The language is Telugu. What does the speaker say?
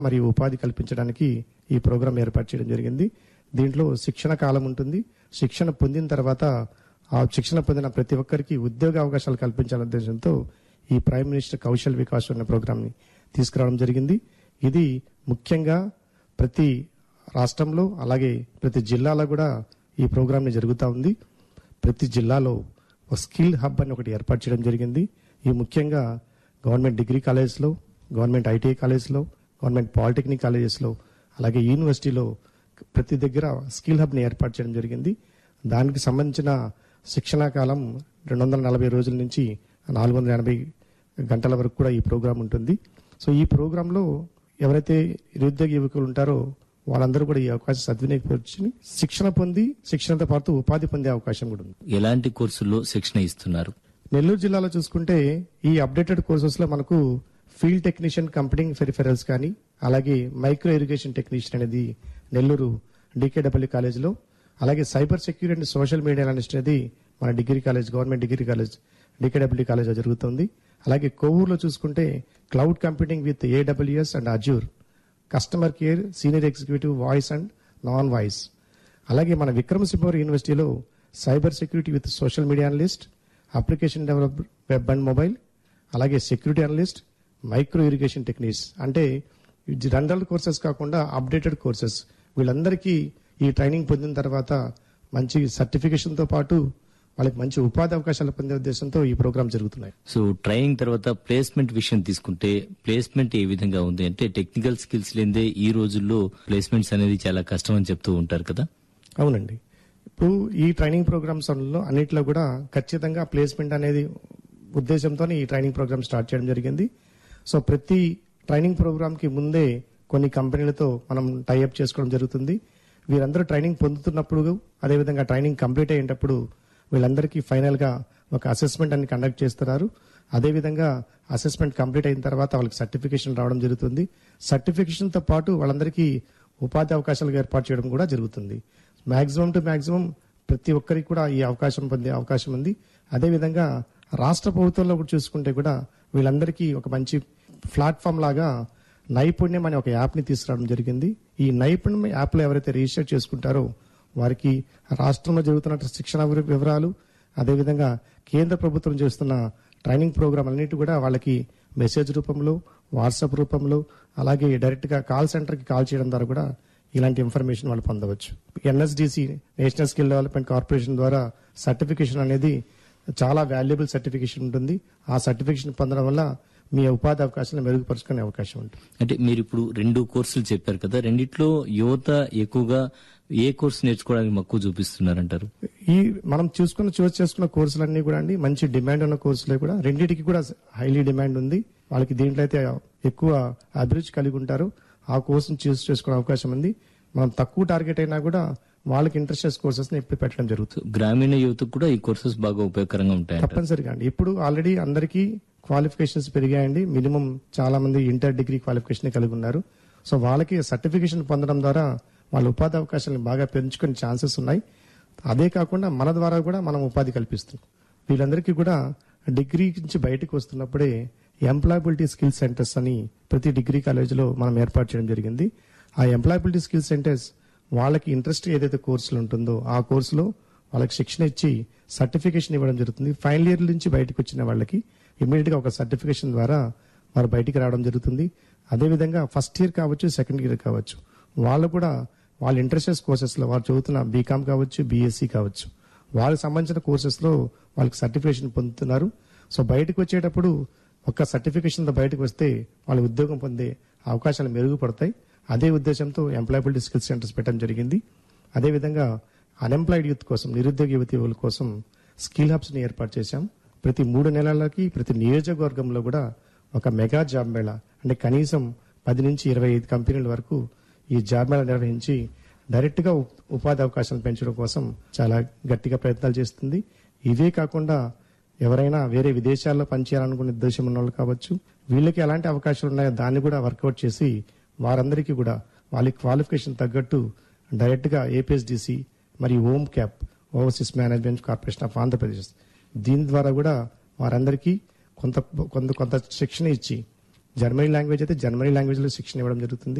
మరియు ఉపాధి కల్పించడానికి ఈ ప్రోగ్రాం ఏర్పాటు చేయడం జరిగింది. దీంట్లో శిక్షణ కాలం ఉంటుంది. శిక్షణ పొందిన తర్వాత ఆ శిక్షణ పొందిన ప్రతి ఒక్కరికి ఉద్యోగ అవకాశాలు కల్పించాలనే ఉద్దేశంతో ఈ ప్రైమ్ మినిస్టర్ కౌశల్ వికాస్ అనే ప్రోగ్రాంని తీసుకురావడం జరిగింది. ఇది ముఖ్యంగా ప్రతి రాష్ట్రంలో అలాగే ప్రతి జిల్లాలో కూడా ఈ ప్రోగ్రాంని జరుగుతూ ఉంది. ప్రతి జిల్లాలో ఒక స్కిల్ హబ్ అని ఒకటి ఏర్పాటు చేయడం జరిగింది. ఈ ముఖ్యంగా గవర్నమెంట్ డిగ్రీ కాలేజెస్లో, గవర్నమెంట్ ఐటీఐ కాలేజెస్లో, గవర్నమెంట్ పాలిటెక్నిక్ కాలేజెస్లో అలాగే యూనివర్సిటీలో ప్రతి దగ్గర స్కిల్ హబ్ని ఏర్పాటు చేయడం జరిగింది. దానికి సంబంధించిన శిక్షణా కాలం 240 రోజుల నుంచి 480 గంటల వరకు కూడా ఈ ప్రోగ్రాం ఉంటుంది. సో ఈ ప్రోగ్రాంలో ఎవరైతే నిరుద్యోగ యువకులు ఉంటారో వాళ్ళందరూ కూడా ఈ అవకాశం సద్వినియోగపరిచి శిక్షణ పొంది శిక్షణతో పాటు ఉపాధి పొందే అవకాశం కూడా ఉంది. ఎలాంటి కోర్సుల్లో శిక్షణ ఇస్తున్నారు? నెల్లూరు జిల్లాలో చూసుకుంటే ఈ అప్డేటెడ్ కోర్సెస్ లో మనకు ఫీల్డ్ టెక్నీషియన్ కంపెనీ పెరిఫెరల్స్ కానీ అలాగే మైక్రో ఇరిగేషన్ టెక్నీషియన్ అనేది నెల్లూరు డికేడబ్ల్యూ కాలేజ్లో, అలాగే cyber security and social media analyst అనేది మన degree college government degree college DKW కాలేజ్లో జరుగుతుంది. అలాగే కొవ్వూరులో చూసుకుంటే cloud computing with AWS and Azure, customer care senior executive voice and non voice. అలాగే మన విక్రమసింహపురం యూనివర్సిటీలో cyber security with social media analyst, application develop web and mobile, అలాగే security analyst, micro irrigation techniques. అంటే జనరల్ కోర్సెస్ కాకుండా అప్డేటెడ్ కోర్సెస్. వీళ్ళందరికీ ఈ ట్రైనింగ్ పొందిన తర్వాత మంచి సర్టిఫికేషన్తో పాటు వాళ్ళకి మంచి ఉపాధి అవకాశాలు పొందే ఉద్దేశంతో ఈ ప్రోగ్రామ్ జరుగుతున్నాయి. సో ట్రైనింగ్ తర్వాత ప్లేస్మెంట్ విషయం తీసుకుంటే ప్లేస్మెంట్ ఏ విధంగా ఉంది? అంటే టెక్నికల్ స్కిల్స్ లేదే ఈ రోజుల్లో ప్లేస్మెంట్స్ అనేది చాలా కష్టం అని చెప్తూ ఉంటారు కదా. అవునండి. ఇప్పుడు ఈ ట్రైనింగ్ ప్రోగ్రామ్స్ అన్నింటిలో కూడా ఖచ్చితంగా ప్లేస్మెంట్ అనేది ఉద్దేశంతో ఈ ట్రైనింగ్ ప్రోగ్రామ్ స్టార్ట్ చేయడం జరిగింది. సో ప్రతి ట్రైనింగ్ ప్రోగ్రామ్ కి ముందే కొన్ని కంపెనీలతో మనం టైఅప్ చేసుకోవడం జరుగుతుంది. వీరందరూ ట్రైనింగ్ పొందుతున్నప్పుడు అదేవిధంగా ట్రైనింగ్ కంప్లీట్ అయ్యేటప్పుడు వీళ్ళందరికీ ఫైనల్ గా ఒక అసెస్మెంట్ అని కండక్ట్ చేస్తున్నారు. అదేవిధంగా అసెస్మెంట్ కంప్లీట్ అయిన తర్వాత వాళ్ళకి సర్టిఫికేషన్ రావడం జరుగుతుంది. సర్టిఫికేషన్ తో పాటు వాళ్ళందరికీ ఉపాధి అవకాశాలు ఏర్పాటు చేయడం కూడా జరుగుతుంది. మాక్సిమం టు మాక్సిమం ప్రతి ఒక్కరికి కూడా ఈ అవకాశం పొందే అవకాశం ఉంది. అదేవిధంగా రాష్ట్ర ప్రభుత్వంలో కూడా చూసుకుంటే కూడా వీళ్ళందరికీ ఒక మంచి ప్లాట్ఫామ్ లాగా నైపుణ్యం అనే ఒక యాప్ ని తీసుకురావడం జరిగింది. ఈ నైపుణ్యం యాప్ లో ఎవరైతే రిజిస్టర్ చేసుకుంటారో వారికి రాష్ట్రంలో జరుగుతున్న శిక్షణ వివరాలు, అదేవిధంగా కేంద్ర ప్రభుత్వం చేస్తున్న ట్రైనింగ్ ప్రోగ్రామ్ అన్నిటి కూడా వాళ్ళకి మెసేజ్ రూపంలో, వాట్సాప్ రూపంలో, అలాగే డైరెక్ట్ గా కాల్ సెంటర్ కి కాల్ చేయడం ద్వారా కూడా ఇలాంటి ఇన్ఫర్మేషన్ వాళ్ళు పొందవచ్చు. NSDC national skill development corporation ద్వారా సర్టిఫికేషన్ అనేది చాలా వాల్యుబుల్ సర్టిఫికేషన్ ఉంటుంది. ఆ సర్టిఫికేషన్ పొందడం వల్ల మీ ఉపాధి అవకాశాలను మెరుగుపరుచుకునే అవకాశం ఉంటుంది. అంటే మీరు ఇప్పుడు 2 కోర్సులు చెప్పారు కదా, రెండిట్లో యువత ఎక్కువగా ఏ కోర్సు నేర్చుకోవడానికి మక్కువ చూపిస్తున్నారంటారు? ఈ మనం చూస్ చేసుకున్న కోర్సులన్నీ కూడా అండి మంచి డిమాండ్ ఉన్న కోర్సులే కూడా. రెండింటికి కూడా హైలీ డిమాండ్ ఉంది. వాళ్ళకి దీంట్లో అయితే ఎక్కువ అభిరుచి కలిగి ఉంటారు. ఆ కోర్సును చూస్ చేసుకునే అవకాశం ఉంది. మనం తక్కువ టార్గెట్ అయినా కూడా వాళ్ళకి ఇంట్రెస్ట్ కోర్సెస్ ని ఇప్పుడు పెట్టడం జరుగుతుంది. గ్రామీణ యువతకు కూడా ఈ కోర్సెస్ బాగా ఉపయోగకరంగా ఉంటాయి. తప్పనిసరిగా అండి. ఇప్పుడు ఆల్రెడీ అందరికీ క్వాలిఫికేషన్స్ పెరిగాయండి. మినిమం చాలా మంది ఇంటర్ డిగ్రీ క్వాలిఫికేషన్ కలిగి ఉన్నారు. సో వాళ్ళకి సర్టిఫికేషన్ పొందడం ద్వారా వాళ్ళ ఉపాధి అవకాశాలను బాగా పెంచుకునే ఛాన్సెస్ ఉన్నాయి. అదే కాకుండా మన ద్వారా కూడా మనం ఉపాధి కల్పిస్తున్నాం. వీళ్ళందరికీ కూడా డిగ్రీ నుంచి బయటకు వస్తున్నప్పుడే ఎంప్లాయబిలిటీ స్కిల్ సెంటర్స్ అని ప్రతి డిగ్రీ కాలేజీలో మనం ఏర్పాటు చేయడం జరిగింది. ఆ ఎంప్లాయబిలిటీ స్కిల్ సెంటర్స్ వాళ్ళకి ఇంట్రెస్ట్ ఏదైతే కోర్సులు ఉంటుందో ఆ కోర్సులో వాళ్ళకి శిక్షణ ఇచ్చి సర్టిఫికేషన్ ఇవ్వడం జరుగుతుంది. ఫైనల్ ఇయర్ నుంచి బయటకు వచ్చిన వాళ్ళకి ఇమీడియట్ గా ఒక సర్టిఫికేషన్ ద్వారా వారు బయటికి రావడం జరుగుతుంది. అదేవిధంగా ఫస్ట్ ఇయర్ కావచ్చు, సెకండ్ ఇయర్ కావచ్చు, వాళ్ళు కూడా వాళ్ళ ఇంట్రెస్ట్ కోర్సెస్ లో వారు చదువుతున్న బీకామ్ కావచ్చు, బీఎస్సీ కావచ్చు, వాళ్ళకి సంబంధించిన కోర్సెస్ లో వాళ్ళకి సర్టిఫికేషన్ పొందుతున్నారు. సో బయటకు వచ్చేటప్పుడు ఒక సర్టిఫికేషన్ తో బయటకు వస్తే వాళ్ళ ఉద్యోగం పొందే అవకాశాలు మెరుగుపడతాయి. అదే ఉద్దేశంతో ఎంప్లాయబిలిటీ స్కిల్ సెంటర్స్ పెట్టడం జరిగింది. అదేవిధంగా అన్ఎంప్లాయిడ్ యూత్ కోసం, నిరుద్యోగ యువతుల కోసం స్కిల్ హబ్స్ ని ఏర్పాటు చేశాం. ప్రతి 3 నెలలకి ప్రతి నియోజకవర్గంలో కూడా ఒక మెగా జాబ్ మేళా, అంటే కనీసం 10 నుంచి 25 కంపెనీల వరకు ఈ జాబ్ మేళా నిర్వహించి డైరెక్ట్ గా ఉపాధి అవకాశాలు పెంచడం కోసం చాలా గట్టిగా ప్రయత్నాలు చేస్తుంది. ఇవే కాకుండా ఎవరైనా వేరే విదేశాల్లో పనిచేయాలనుకునే ఉద్దేశం ఉన్న వాళ్ళు కావచ్చు, వీళ్ళకి ఎలాంటి అవకాశాలు ఉన్నాయో దాన్ని కూడా వర్కౌట్ చేసి వారందరికీ కూడా వాళ్ళ క్వాలిఫికేషన్ తగ్గట్టు డైరెక్ట్ గా APSDC మరియు ohm cap overseas management corporation of Andhra Pradesh దీని ద్వారా కూడా వారందరికీ కొంత శిక్షణ ఇచ్చి జర్మనీ లాంగ్వేజ్ అయితే జర్మనీ లాంగ్వేజ్ లో శిక్షణ ఇవ్వడం జరుగుతుంది.